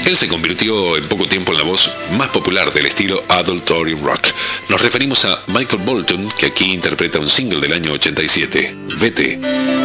Él se convirtió en poco tiempo en la voz más popular del estilo Adultorium Rock. Nos referimos a Michael Bolton, que aquí interpreta un single del año 87, Vete.